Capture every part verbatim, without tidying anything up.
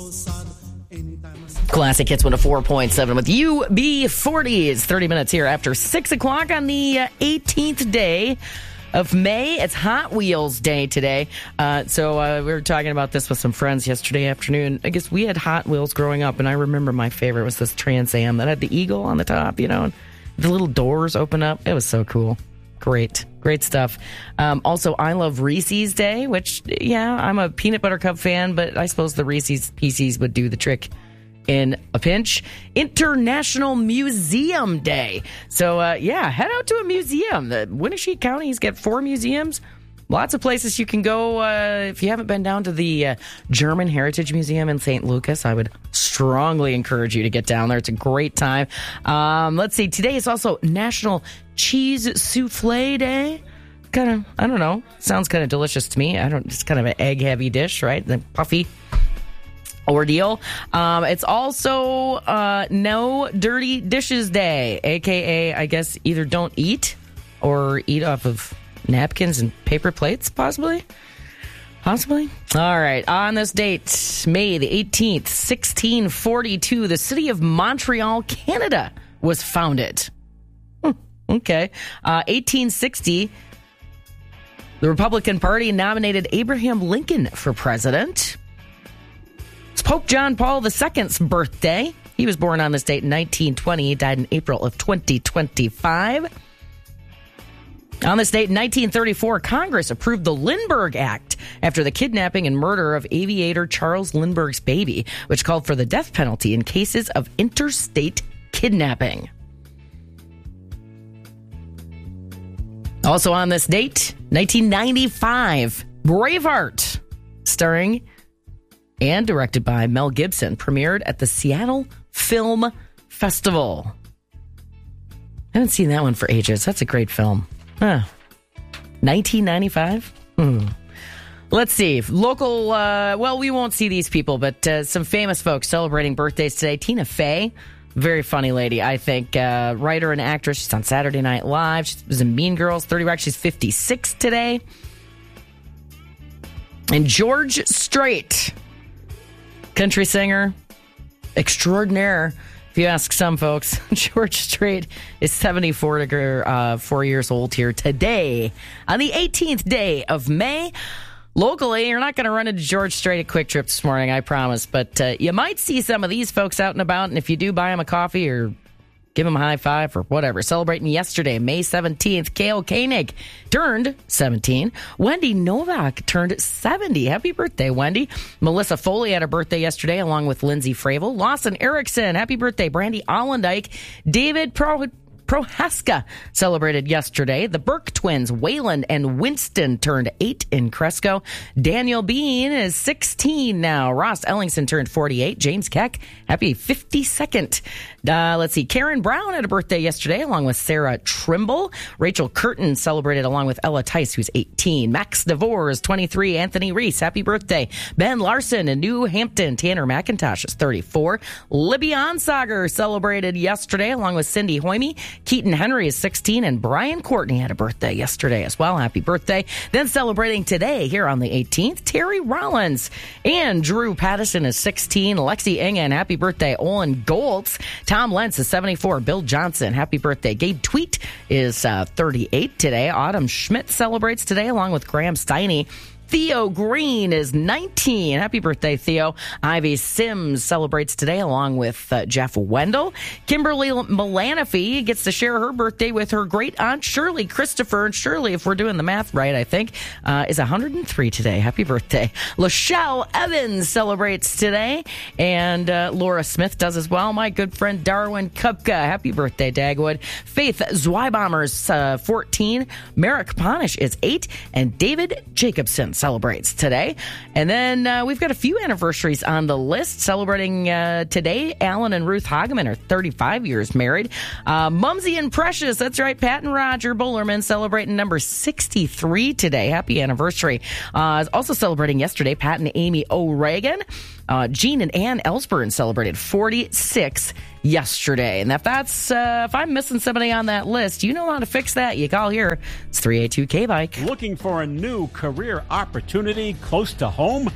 Classic Hits one oh four point seven with U B forty. It's thirty minutes here after six o'clock on the uh, eighteenth day of May. It's Hot Wheels Day today. Uh, so uh, we were talking about this with some friends yesterday afternoon. I guess we had Hot Wheels growing up, and I remember my favorite was this Trans Am that had the eagle on the top, you know, and the little doors open up. It was so cool. Great. Great stuff. Um, also, I love Reese's Day, which, yeah, I'm a peanut butter cup fan, but I suppose the Reese's Pieces would do the trick in a pinch. International Museum Day. So, uh, yeah, head out to a museum. The Winnebago County's got four museums. Lots of places you can go. Uh, if you haven't been down to the uh, German Heritage Museum in Saint Lucas, I would strongly encourage you to get down there. It's a great time. Um, let's see. Today is also National Cheese Souffle Day. Kind of, I don't know. Sounds kind of delicious to me. I don't. It's kind of an egg-heavy dish, right? The puffy ordeal. Um, it's also uh, No Dirty Dishes Day, a k a, I guess, either don't eat or eat off of napkins and paper plates, possibly? Possibly? All right. On this date, May the eighteenth, sixteen forty-two, the city of Montreal, Canada, was founded. Hmm, okay. Uh, eighteen sixty, the Republican Party nominated Abraham Lincoln for president. It's Pope John Paul the Second's birthday. He was born on this date in nineteen twenty. He died in April of twenty twenty-five. On this date in nineteen thirty-four, Congress approved the Lindbergh Act after the kidnapping and murder of aviator Charles Lindbergh's baby, which called for the death penalty in cases of interstate kidnapping. Also on this date, nineteen ninety-five, Braveheart, starring and directed by Mel Gibson, premiered at the Seattle Film Festival. I haven't seen that one for ages. That's a great film. Huh. nineteen ninety-five? Hmm. Let's see. Local, uh, well, we won't see these people, but uh, some famous folks celebrating birthdays today. Tina Fey, very funny lady, I think. Uh, writer and actress. She's on Saturday Night Live. She was in Mean Girls, thirty Rock. She's fifty-six today. And George Strait, country singer extraordinaire. If you ask some folks, George Strait is seventy-four uh, four years old here today on the eighteenth day of May. Locally, you're not going to run into George Strait at Quick Trip this morning, I promise. But uh, you might see some of these folks out and about, and if you do, buy them a coffee or give them a high five or whatever. Celebrating yesterday, May seventeenth, Cale Koenig turned seventeen. Wendy Novak turned seventy. Happy birthday, Wendy. Melissa Foley had a birthday yesterday, along with Lindsay Fravel. Lawson Erickson, happy birthday. Brandy Allendike. David Pro... Prohaska celebrated yesterday. The Burke twins, Waylon and Winston, turned eight in Cresco. Daniel Bean is sixteen now. Ross Ellingson turned forty-eight. James Keck, happy fifty-second. Uh, let's see. Karen Brown had a birthday yesterday, along with Sarah Trimble. Rachel Curtin celebrated along with Ella Tice, who's eighteen. Max DeVore is twenty-three. Anthony Reese, happy birthday. Ben Larson in New Hampton. Tanner McIntosh is thirty-four. Libby Onsager celebrated yesterday, along with Cindy Hoyme. Keaton Henry is sixteen, and Brian Courtney had a birthday yesterday as well. Happy birthday. Then celebrating today here on the eighteenth, Terry Rollins and Drew Pattison is sixteen. Lexi Engen, happy birthday. Olin Goltz. Tom Lentz is seventy-four. Bill Johnson, happy birthday. Gabe Tweet is uh, thirty-eight today. Autumn Schmidt celebrates today along with Graham Steiny. Theo Green is nineteen. Happy birthday, Theo. Ivy Sims celebrates today along with uh, Jeff Wendell. Kimberly Melanophy gets to share her birthday with her great aunt Shirley Christopher. And Shirley, if we're doing the math right, I think, uh, is one hundred three today. Happy birthday. Lachelle Evans celebrates today. And uh, Laura Smith does as well. My good friend Darwin Kupka. Happy birthday, Dagwood. Faith Zweibombers, uh, fourteen. Merrick Ponish is eight. And David Jacobson celebrates today. And then uh, we've got a few anniversaries on the list. Celebrating uh, today, Alan and Ruth Hageman are thirty-five years married. Uh, Mumsy and Precious, that's right, Pat and Roger Bullerman celebrating number sixty-three today. Happy anniversary. Uh, also celebrating yesterday, Pat and Amy O'Regan. Uh, Jean and Ann Ellsburn celebrated forty-six yesterday. And if that's, uh, if I'm missing somebody on that list, you know how to fix that. You call here. It's three eight two K-Bike. Looking for a new career opportunity close to home?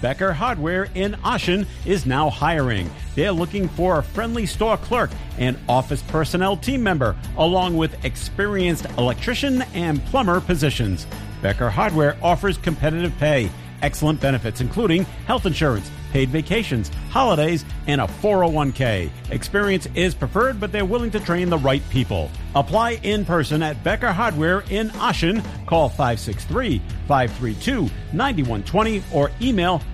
Becker Hardware in Ashen is now hiring. They're looking for a friendly store clerk and office personnel team member, along with experienced electrician and plumber positions. Becker Hardware offers competitive pay, excellent benefits, including health insurance, paid vacations, holidays, and a four oh one k. Experience is preferred, but they're willing to train the right people. Apply in person at Becker Hardware in Ashen. Call five six three, five three two, nine one two zero or email